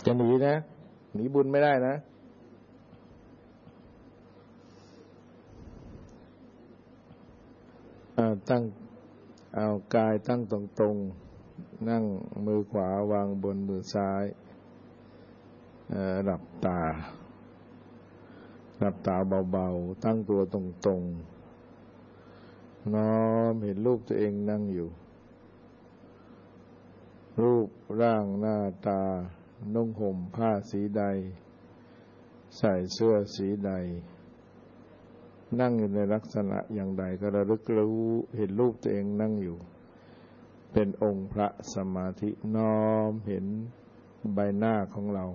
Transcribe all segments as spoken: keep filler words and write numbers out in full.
จะหนีนะหนีบุญไม่ได้นะตั้งเอากายตั้งตรงๆนั่งมือขวาวางบนมือซ้ายหลับตาหลับตาเบาๆตั้งตัวตรงๆน้อมเห็นรูปตัวเองนั่งอยู่รูปร่างหน้าตานุ่งห่มผ้าสีใดใส่เสื้อสีใดนั่งอยู่ในลักษณะอย่างใดก็ระลึกรู้เห็นรูปตัวเองนั่งอยู่เป็นองค์พระสมาธิน้อมเห็นใบหน้าของเรา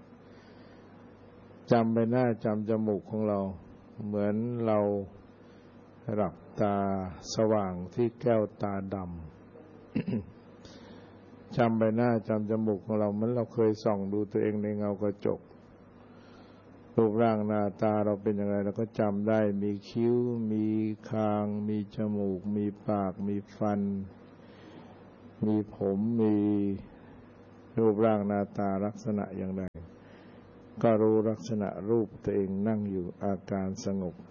จำใบหน้าจำจมูกของเราเหมือนเราหลับตาสว่างที่แก้วตาดำ จำใบหน้าจำจมูกของเราเหมือนเราเคยส่องดูตัวเองในเงากระจกรูปร่างหน้าตาเราเป็นยังไงเราก็จำได้มีคิ้วมีคางมีจมูกมีปากมีฟันมีผมมีรูปร่างหน้าตาลักษณะอย่างไรก็รู้ลักษณะรูปตัวเองนั่งอยู่อาการสงบ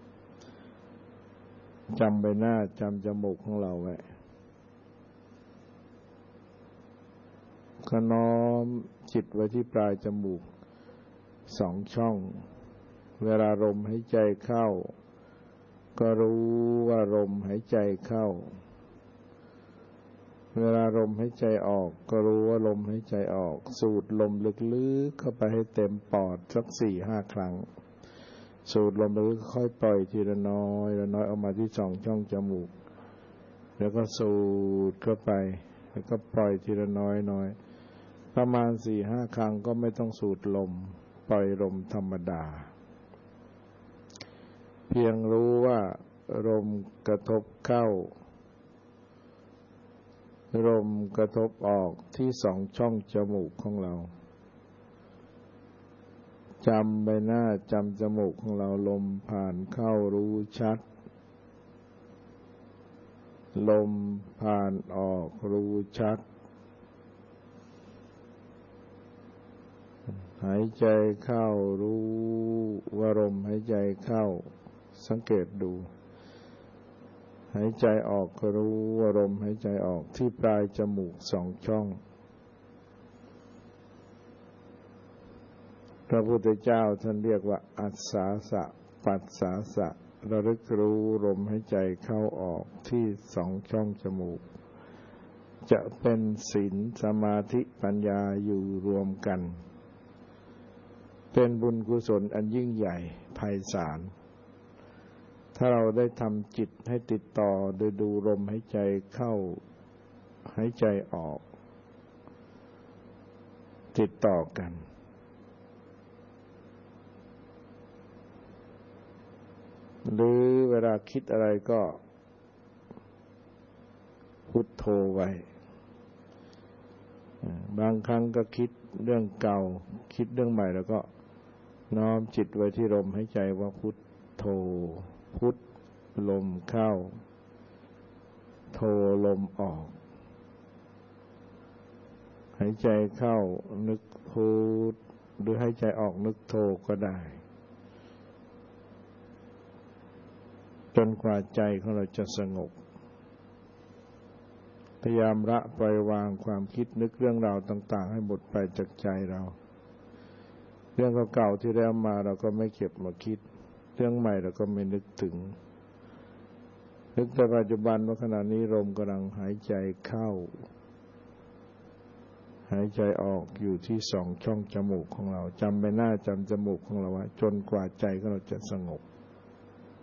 จำใบหน้าจำจมูกของเราไว้ก็น้อมจิตไว้ที่ปลายจมูกสองช่องเวลาลมหายใจเข้าก็รู้ว่าลมหายใจเข้าเวลาลมหายใจออกก็รู้ว่าลมหายใจออกสูดลมลึกๆเข้าไปให้เต็มปอดสัก สี่ห้า ครั้งสูดลมลึกค่อยปล่อยทีละน้อยละน้อยออกมาที่สองช่องจมูกแล้วก็สูดเข้าไปแล้วก็ปล่อยทีละน้อยน้อยประมาณ สี่ห้า ครั้งก็ไม่ต้องสูดลมปล่อยลมธรรมดาเพียงรู้ว่าลมกระทบเข้าลมกระทบออกที่สองช่องจมูกของเราจำใบหน้าจำจมูกของเราลมผ่านเข้ารู้ชัดลมผ่านออกรู้ชัดหายใจเข้ารู้ว่าลมหายใจเข้าสังเกตดูหายใจออกก็รู้ว่าลมหายใจออกที่ปลายจมูกสองช่องพระพุทธเจ้าท่านเรียกว่าอัสสาสะปัสสาสะระลึกรู้ลมหายใจเข้าออกที่สองช่องจมูกจะเป็นศีลสมาธิปัญญาอยู่รวมกันเป็นบุญกุศลอันยิ่งใหญ่ไพศาลถ้าเราได้ทำจิตให้ติดต่อโดยดูลมหายใจเข้าหายใจออกติดต่อกันหรือเวลาคิดอะไรก็พุทโธไว้บางครั้งก็คิดเรื่องเก่าคิดเรื่องใหม่แล้วก็น้อมจิตไว้ที่ลมหายใจว่าพุทโธพุทลมเข้าโธลมออกหายใจเข้านึกพุทหรือหายใจออกนึกโธก็ได้จนกว่าใจของเราจะสงบพยายามละปล่อยวางความคิดนึกเรื่องราวต่างๆให้หมดไปจากใจเราเรื่องเก่าๆที่แล้วมาเราก็ไม่เก็บมาคิดเรื่องใหม่เราก็ไม่นึกถึงนึกแต่ปัจจุบันว่าขณะนี้ลมกำลังหายใจเข้าหายใจออกอยู่ที่สองช่องจมูกของเราจำใบหน้าจำจมูกของเราไว้จนกว่าใจของเราจะสงบ